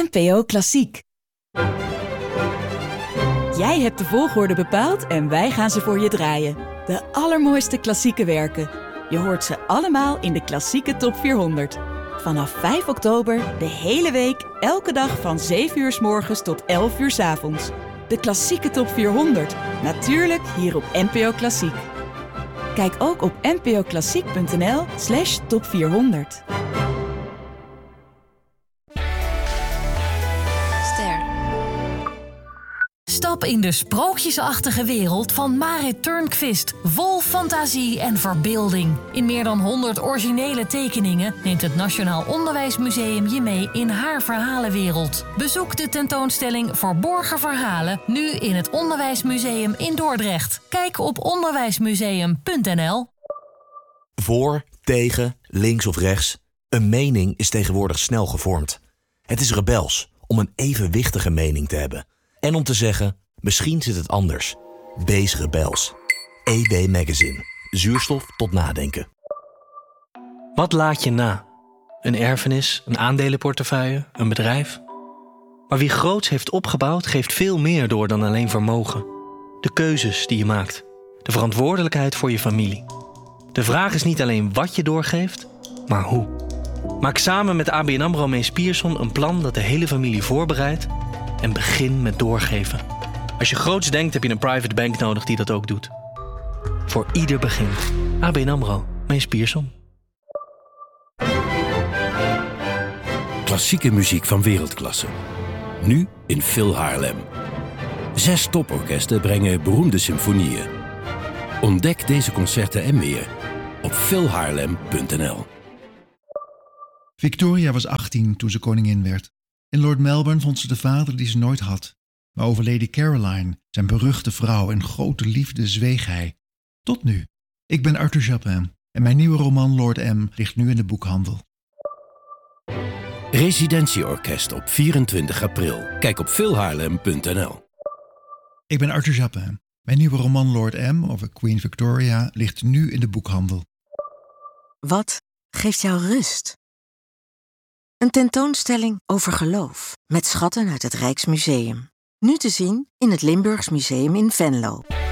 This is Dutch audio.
NPO Klassiek. Jij hebt de volgorde bepaald en wij gaan ze voor je draaien. De allermooiste klassieke werken. Je hoort ze allemaal in de Klassieke Top 400. Vanaf 5 oktober de hele week, elke dag van 7 uur 's morgens tot 11 uur 's avonds. De Klassieke Top 400. Natuurlijk hier op NPO Klassiek. Kijk ook op npoklassiek.nl/top 400. Stap in de sprookjesachtige wereld van Marit Turnquist. Vol fantasie en verbeelding. In meer dan 100 originele tekeningen neemt het Nationaal Onderwijsmuseum je mee in haar verhalenwereld. Bezoek de tentoonstelling Verborgen Verhalen nu in het Onderwijsmuseum in Dordrecht. Kijk op onderwijsmuseum.nl. Voor, tegen, links of rechts. Een mening is tegenwoordig snel gevormd. Het is rebels om een evenwichtige mening te hebben. En om te zeggen, misschien zit het anders. Wees rebels. EW Magazine. Zuurstof tot nadenken. Wat laat je na? Een erfenis, een aandelenportefeuille, een bedrijf? Maar wie groots heeft opgebouwd, geeft veel meer door dan alleen vermogen. De keuzes die je maakt. De verantwoordelijkheid voor je familie. De vraag is niet alleen wat je doorgeeft, maar hoe. Maak samen met ABN AMRO Mees Pierson een plan dat de hele familie voorbereidt en begin met doorgeven. Als je groots denkt, heb je een private bank nodig die dat ook doet. Voor ieder begin. ABN AMRO Mees Pierson. Klassieke muziek van wereldklasse. Nu in Phil Haarlem. 6 toporkesten brengen beroemde symfonieën. Ontdek deze concerten en meer op philhaarlem.nl. Victoria was 18 toen ze koningin werd. In Lord Melbourne vond ze de vader die ze nooit had. Maar over Lady Caroline, zijn beruchte vrouw en grote liefde, zweeg hij. Tot nu. Ik ben Arthur Japin en mijn nieuwe roman Lord M ligt nu in de boekhandel. Residentieorkest op 24 april. Kijk op philhaarlem.nl. Ik ben Arthur Japin. Mijn nieuwe roman Lord M over Queen Victoria ligt nu in de boekhandel. Wat geeft jou rust? Een tentoonstelling over geloof met schatten uit het Rijksmuseum. Nu te zien in het Limburgs Museum in Venlo.